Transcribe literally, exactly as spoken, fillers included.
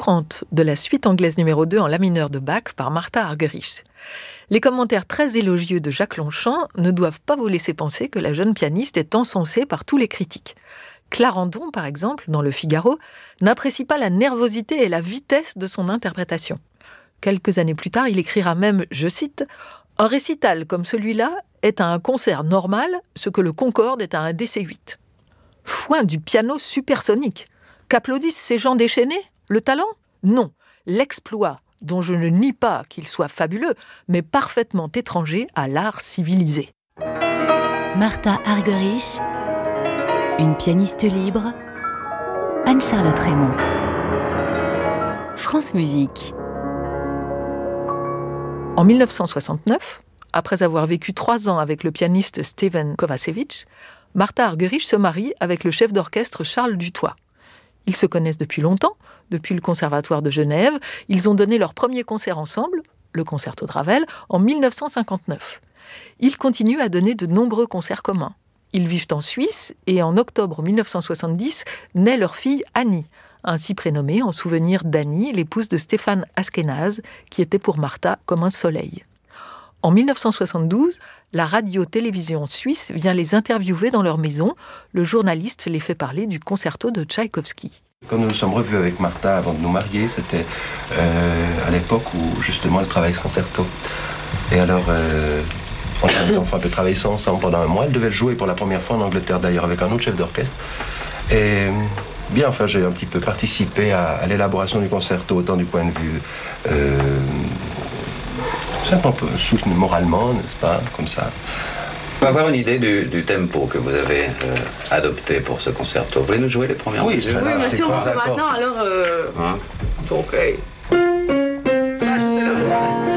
courante de la suite anglaise numéro deux en la mineur de Bach par Martha Argerich. Les commentaires très élogieux de Jacques Longchamp ne doivent pas vous laisser penser que la jeune pianiste est encensée par tous les critiques. Clarendon, par exemple, dans Le Figaro, n'apprécie pas la nervosité et la vitesse de son interprétation. Quelques années plus tard, il écrira même, je cite, « Un récital comme celui-là est à un concert normal ce que le Concorde est à un D C huit. » Foin du piano supersonique. Qu'applaudissent ces gens déchaînés? Le talent? Non. L'exploit, dont je ne nie pas qu'il soit fabuleux, mais parfaitement étranger à l'art civilisé. Martha Argerich, une pianiste libre, Anne-Charlotte Raymond. France Musique. En mille neuf cent soixante-neuf, après avoir vécu trois ans avec le pianiste Steven Kovacevic, Martha Argerich se marie avec le chef d'orchestre Charles Dutoit. Ils se connaissent depuis longtemps, depuis le Conservatoire de Genève. Ils ont donné leur premier concert ensemble, le Concerto de Ravel, en mille neuf cent cinquante-neuf. Ils continuent à donner de nombreux concerts communs. Ils vivent en Suisse et en octobre mille neuf cent soixante-dix naît leur fille Annie, ainsi prénommée en souvenir d'Annie, l'épouse de Stéphane Askenaz, qui était pour Martha comme un soleil. En mille neuf cent soixante-douze, la radio-télévision suisse vient les interviewer dans leur maison. Le journaliste les fait parler du concerto de Tchaïkovski. Quand nous nous sommes revus avec Martha avant de nous marier, c'était euh, à l'époque où justement elle travaillait ce concerto. Et alors, euh, on avait enfin un peu travaillé ça ensemble pendant un mois. Elle devait le jouer pour la première fois en Angleterre d'ailleurs avec un autre chef d'orchestre. Et bien, enfin, j'ai un petit peu participé à, à l'élaboration du concerto, autant du point de vue euh, simplement soutenu moralement, n'est-ce pas, comme ça. On peut avoir une idée du, du tempo que vous avez euh, adopté pour ce concerto. Vous voulez nous jouer les premières Oui, mesures? oui, mais si on le fait maintenant, alors... Euh... Hein? Donc, okay.